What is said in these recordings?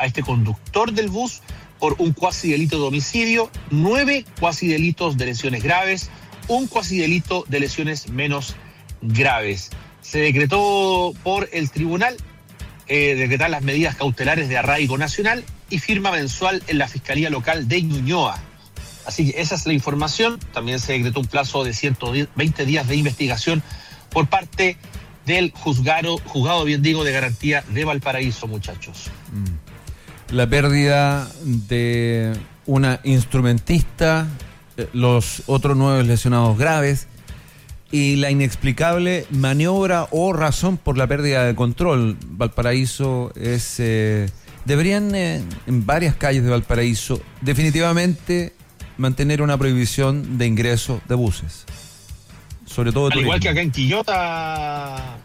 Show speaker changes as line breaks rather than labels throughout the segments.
a este conductor del bus por un cuasi delito de homicidio, 9 cuasi delitos de lesiones graves, un cuasi delito de lesiones menos graves. Se decretó por el tribunal decretar las medidas cautelares de arraigo nacional y firma mensual en la Fiscalía Local de Ñuñoa. Así que esa es la información. También se decretó un plazo de 120 días de investigación por parte del juzgado de garantía de Valparaíso, muchachos.
La pérdida de una instrumentista, los otros 9 lesionados graves y la inexplicable maniobra o razón por la pérdida de control. Valparaíso es... deberían en varias calles de Valparaíso definitivamente mantener una prohibición de ingreso de buses. Sobre todo
al igual que acá en Quillota,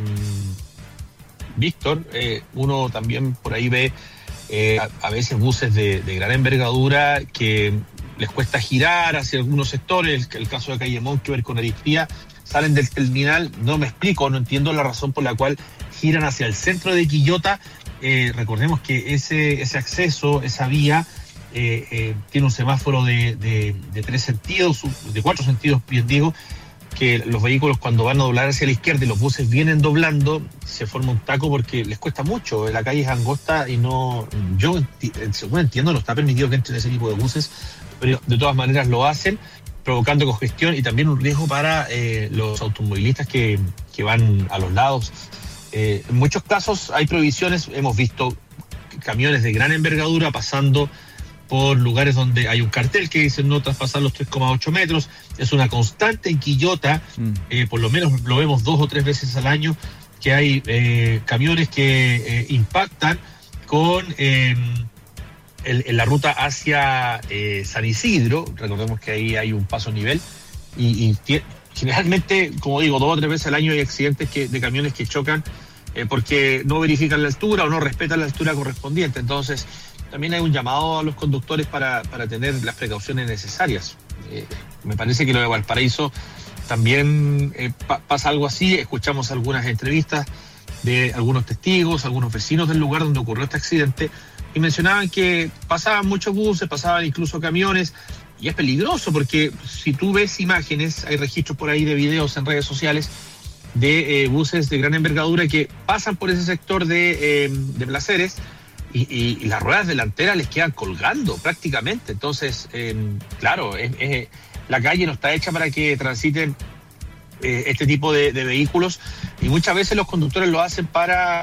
Víctor, uno también por ahí ve a veces buses de gran envergadura que les cuesta girar hacia algunos sectores. El caso de Calle Monkever con Arispía, salen del terminal, no entiendo la razón por la cual giran hacia el centro de Quillota. Recordemos que ese acceso, esa vía, tiene un semáforo de 3 sentidos, de 4 sentidos, bien digo, que los vehículos cuando van a doblar hacia la izquierda y los buses vienen doblando, se forma un taco porque les cuesta mucho. La calle es angosta y según entiendo, no está permitido que entren ese tipo de buses, pero de todas maneras lo hacen, provocando congestión y también un riesgo para los automovilistas que van a los lados. En muchos casos hay prohibiciones, hemos visto camiones de gran envergadura pasando por lugares donde hay un cartel que dice no traspasar los 3,8 metros. Es una constante en Quillota, por lo menos lo vemos 2 o 3 veces al año, que hay camiones que impactan con en la ruta hacia San Isidro. Recordemos que ahí hay un paso a nivel y generalmente, como digo, 2 o 3 veces al año hay accidentes de camiones que chocan porque no verifican la altura o no respetan la altura correspondiente. Entonces también hay un llamado a los conductores para tener las precauciones necesarias. Me parece que lo de Valparaíso también pasa algo así. Escuchamos algunas entrevistas de algunos testigos, algunos vecinos del lugar donde ocurrió este accidente, y mencionaban que pasaban muchos buses, pasaban incluso camiones, y es peligroso porque si tú ves imágenes, hay registros por ahí de videos en redes sociales de buses de gran envergadura que pasan por ese sector de Placeres, y las ruedas delanteras les quedan colgando prácticamente. Entonces, claro, la calle no está hecha para que transiten este tipo de vehículos, y muchas veces los conductores lo hacen para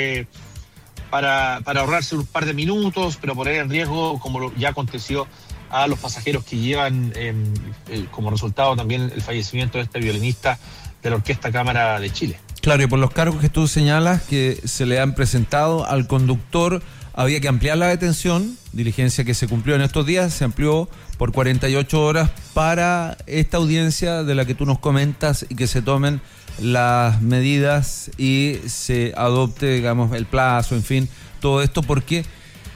ahorrarse un par de minutos, pero poner en riesgo, como ya aconteció, a los pasajeros que llevan como resultado también el fallecimiento de este violinista de la Orquesta Cámara de Chile.
Claro, y por los cargos que tú señalas que se le han presentado al conductor, había que ampliar la detención, diligencia que se cumplió en estos días, se amplió por 48 horas para esta audiencia de la que tú nos comentas, y que se tomen las medidas y se adopte, digamos, el plazo, en fin, todo esto, porque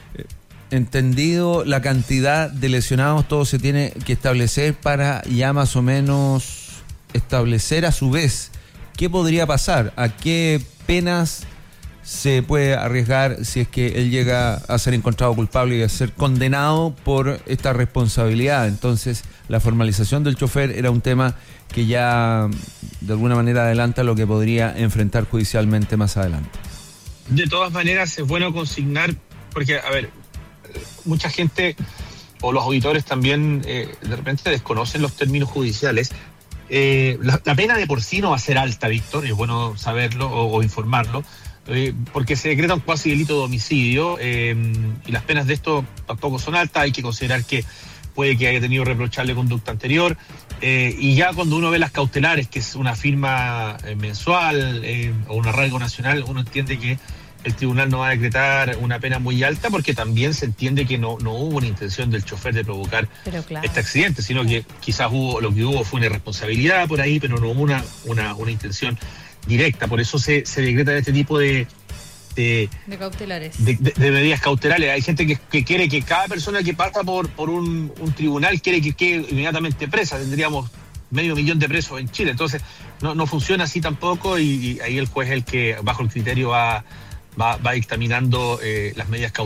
entendido la cantidad de lesionados, todo se tiene que establecer para ya más o menos establecer a su vez qué podría pasar, a qué penas se puede arriesgar si es que él llega a ser encontrado culpable y a ser condenado por esta responsabilidad. Entonces, la formalización del chofer era un tema que ya de alguna manera adelanta lo que podría enfrentar judicialmente más adelante.
De todas maneras, es bueno consignar, porque, a ver, mucha gente o los auditores también de repente desconocen los términos judiciales. La pena de por sí no va a ser alta, Víctor, y es bueno saberlo o informarlo, porque se decreta un cuasi delito de homicidio, y las penas de esto tampoco son altas. Hay que considerar que puede que haya tenido reprochable conducta anterior, y ya cuando uno ve las cautelares, que es una firma mensual o un arraigo nacional, uno entiende que el tribunal no va a decretar una pena muy alta, porque también se entiende que no hubo una intención del chofer de provocar este accidente, sino que quizás lo que hubo fue una irresponsabilidad por ahí, pero no hubo una intención directa. Por eso se decreta este tipo de cautelares, de medidas cautelares. Hay gente que quiere que cada persona que pasa por un tribunal quiere que quede inmediatamente presa. Tendríamos 500.000 de presos en Chile. Entonces no funciona así tampoco, y ahí el juez es el que bajo el criterio va dictaminando las medidas cautelares.